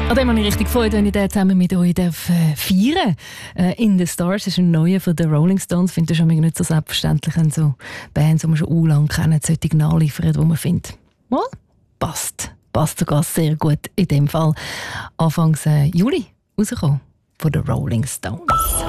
An dem habe ich richtig Freude, wenn ich den zusammen mit euch feiern darf. «In the Stars» ist ein neuer von den Rolling Stones. Ich finde das schon nicht so selbstverständlich, wenn so Bands, die man schon lange kennen, solche nachliefern, wo man findet, mal, passt sogar sehr gut in dem Fall. Anfangs Juli rausgekommen von den Rolling Stones.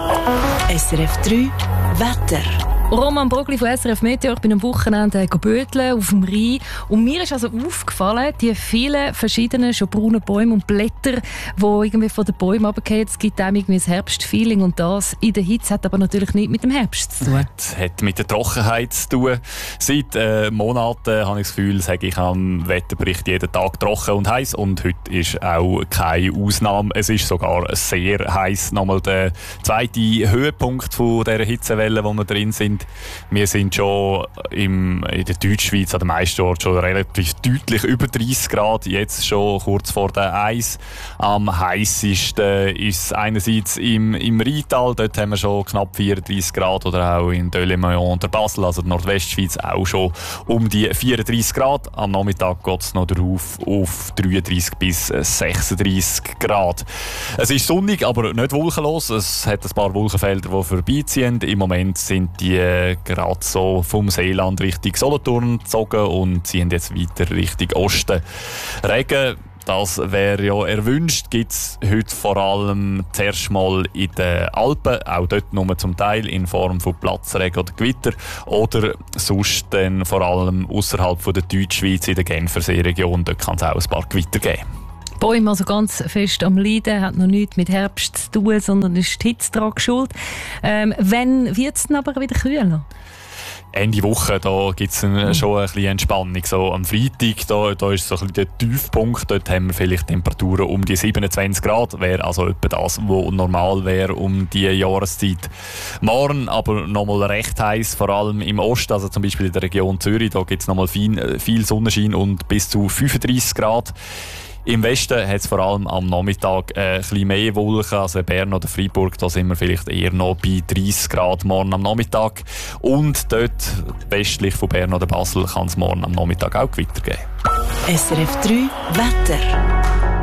SRF 3 Wetter. Roman Brogli von SRF Meteor. Ich bin am Wochenende bödeln auf dem Rhein. Und mir ist also aufgefallen, die vielen verschiedenen, schon braunen Bäume und Blätter, die irgendwie von den Bäumen runterfallen. Es gibt auch irgendwie ein Herbstfeeling. Und das in der Hitze hat aber natürlich nichts mit dem Herbst zu tun. Das hat mit der Trockenheit zu tun. Seit Monaten habe ich das Gefühl, sage ich am Wetterbericht, jeden Tag trocken und heiß. Und heute ist auch keine Ausnahme. Es ist sogar sehr heiß. Nochmal der zweite Höhepunkt von dieser Hitzewelle, wo wir drin sind. Wir sind schon in der Deutschschweiz an den meisten Orten schon relativ deutlich über 30 Grad. Jetzt schon kurz vor der Eis. Am heißesten ist es einerseits im Rheintal. Dort haben wir schon knapp 34 Grad. Oder auch in Delémont oder Basel, also der Nordwestschweiz, auch schon um die 34 Grad. Am Nachmittag geht es noch drauf auf 33 bis 36 Grad. Es ist sonnig, aber nicht wolkenlos. Es hat ein paar Wolkenfelder, die vorbeiziehen. Im Moment sind die gerade so vom Seeland Richtung Solothurn gezogen und ziehen jetzt weiter Richtung Osten. Regen, das wäre ja erwünscht, gibt es heute vor allem zuerst mal in den Alpen, auch dort nur zum Teil in Form von Platzregen oder Gewitter, oder sonst dann vor allem außerhalb der Deutschschweiz in der Genfersee-Region, dort kann es auch ein paar Gewitter geben. Bäume also ganz fest am Leiden, hat noch nichts mit Herbst zu tun, sondern ist die Hitze daran schuld. Wann wird es dann aber wieder kühler? Ende Woche, da gibt es schon ein bisschen Entspannung. So, am Freitag, da ist so ein bisschen der Tiefpunkt. Dort haben wir vielleicht Temperaturen um die 27 Grad. Wäre also etwa das, was normal wäre um diese Jahreszeit. Morgen aber nochmal recht heiß, vor allem im Osten, also zum Beispiel in der Region Zürich. Da gibt es nochmal viel Sonnenschein und bis zu 35 Grad. Im Westen hat es vor allem am Nachmittag ein bisschen mehr Wolken, also Bern oder Freiburg, da sind wir vielleicht eher noch bei 30 Grad morgen am Nachmittag. Und dort, westlich von Bern oder Basel, kann es morgen am Nachmittag auch Gewitter geben. SRF 3 Wetter.